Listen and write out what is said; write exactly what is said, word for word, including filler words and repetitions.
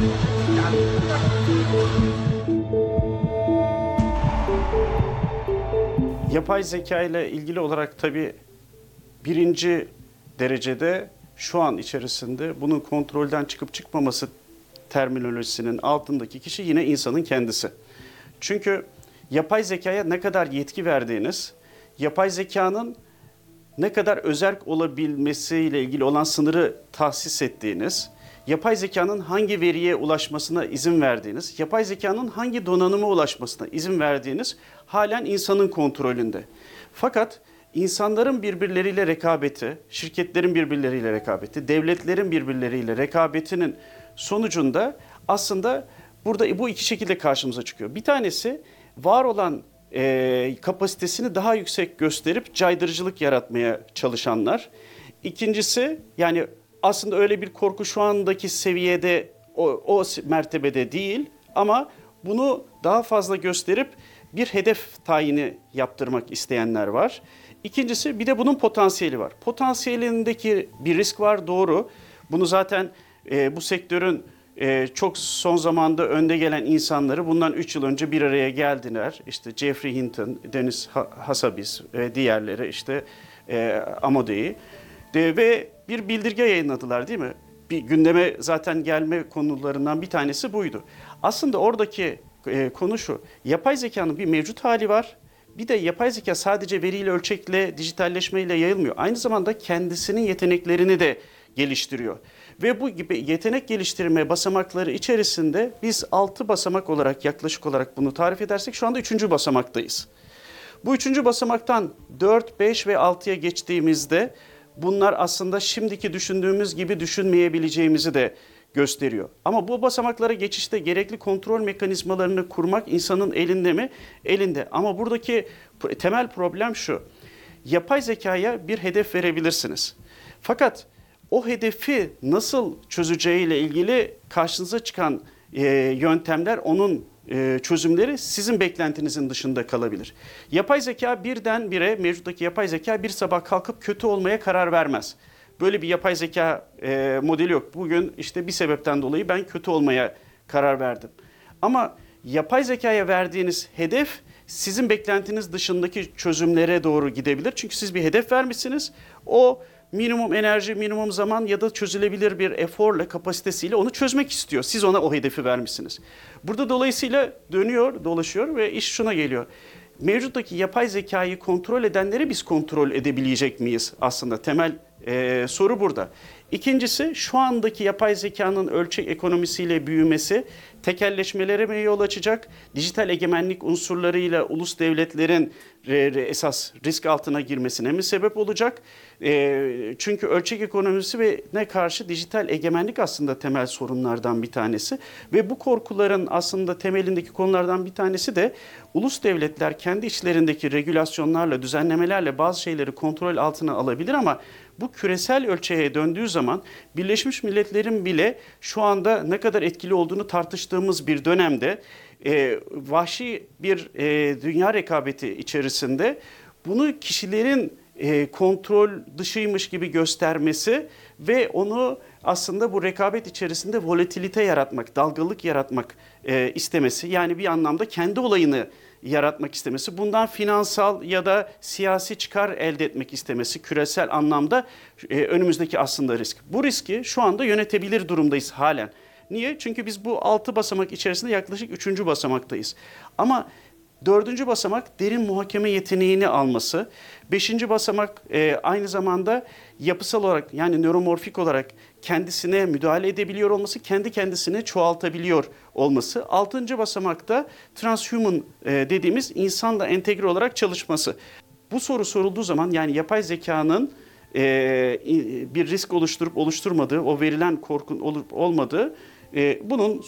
Yapay zeka ile ilgili olarak tabii birinci derecede şu an içerisinde bunun kontrolden çıkıp çıkmaması terminolojisinin altındaki kişi yine insanın kendisi. Çünkü yapay zekaya ne kadar yetki verdiğiniz, yapay zekanın ne kadar özerk olabilmesiyle ilgili olan sınırı tahsis ettiğiniz, yapay zekanın hangi veriye ulaşmasına izin verdiğiniz, yapay zekanın hangi donanıma ulaşmasına izin verdiğiniz halen insanın kontrolünde. Fakat insanların birbirleriyle rekabeti, şirketlerin birbirleriyle rekabeti, devletlerin birbirleriyle rekabetinin sonucunda aslında burada bu iki şekilde karşımıza çıkıyor. Bir tanesi var olan e, kapasitesini daha yüksek gösterip caydırıcılık yaratmaya çalışanlar. İkincisi yani aslında öyle bir korku şu andaki seviyede o, o mertebede değil ama bunu daha fazla gösterip bir hedef tayini yaptırmak isteyenler var. İkincisi bir de bunun potansiyeli var. Potansiyelindeki bir risk var doğru. Bunu zaten e, bu sektörün e, çok son zamanda önde gelen insanları bundan üç yıl önce bir araya geldiler. İşte Jeffrey Hinton, Dennis Hassabis ve diğerleri işte e, Amodei de, ve bir bildirge yayınladılar değil mi? Bir gündeme zaten gelme konularından bir tanesi buydu. Aslında oradaki e, konu şu, yapay zekanın bir mevcut hali var. Bir de yapay zeka sadece veriyle, ölçekle, dijitalleşmeyle yayılmıyor. Aynı zamanda kendisinin yeteneklerini de geliştiriyor. Ve bu gibi yetenek geliştirme basamakları içerisinde biz altı basamak olarak yaklaşık olarak bunu tarif edersek şu anda üçüncü basamaktayız. Bu üçüncü basamaktan dört, beş ve altıya geçtiğimizde bunlar aslında şimdiki düşündüğümüz gibi düşünmeyebileceğimizi de gösteriyor. Ama bu basamaklara geçişte gerekli kontrol mekanizmalarını kurmak insanın elinde mi? Elinde. Ama buradaki temel problem şu. Yapay zekaya bir hedef verebilirsiniz. Fakat o hedefi nasıl çözeceğiyle ilgili karşınıza çıkan e, yöntemler, onun e, çözümleri sizin beklentinizin dışında kalabilir. Yapay zeka birdenbire, mevcuttaki yapay zeka bir sabah kalkıp kötü olmaya karar vermez. Böyle bir yapay zeka e, modeli yok. Bugün işte bir sebepten dolayı ben kötü olmaya karar verdim. Ama yapay zekaya verdiğiniz hedef sizin beklentiniz dışındaki çözümlere doğru gidebilir. Çünkü siz bir hedef vermişsiniz. O minimum enerji, minimum zaman ya da çözülebilir bir eforla, kapasitesiyle onu çözmek istiyor. Siz ona o hedefi vermişsiniz. Burada dolayısıyla dönüyor, dolaşıyor ve iş şuna geliyor. Mevcuttaki yapay zekayı kontrol edenleri biz kontrol edebilecek miyiz? Aslında temel e, soru burada. İkincisi şu andaki yapay zekanın ölçek ekonomisiyle büyümesi tekelleşmelere mi yol açacak? Dijital egemenlik unsurlarıyla ulus devletlerin e, esas risk altına girmesine mi sebep olacak? E, çünkü ölçek ekonomisi ve ne karşı dijital egemenlik aslında temel sorunlardan bir tanesi. Ve bu korkuların aslında temelindeki konulardan bir tanesi de ulus devletler kendi içlerindeki regülasyonlarla, düzenlemelerle bazı şeyleri kontrol altına alabilir ama bu küresel ölçeğe döndüğü zaman Birleşmiş Milletler'in bile şu anda ne kadar etkili olduğunu tartıştığımız bir dönemde e, vahşi bir e, dünya rekabeti içerisinde bunu kişilerin e, kontrol dışıymış gibi göstermesi ve onu aslında bu rekabet içerisinde volatilite yaratmak, dalgalık yaratmak e, istemesi, yani bir anlamda kendi olayını yaratmak istemesi, bundan finansal ya da siyasi çıkar elde etmek istemesi küresel anlamda e, önümüzdeki aslında risk. Bu riski şu anda yönetebilir durumdayız halen. Niye? Çünkü biz bu altı basamak içerisinde yaklaşık üçüncü basamaktayız. Ama dördüncü basamak derin muhakeme yeteneğini alması. Beşinci basamak e, aynı zamanda yapısal olarak yani nöromorfik olarak kendisine müdahale edebiliyor olması, kendi kendisini çoğaltabiliyor olması. Altıncı basamakta transhuman e, dediğimiz insanla entegre olarak çalışması. Bu soru sorulduğu zaman yani yapay zekanın e, bir risk oluşturup oluşturmadığı, o verilen korkun olup olmadığı, e, bunun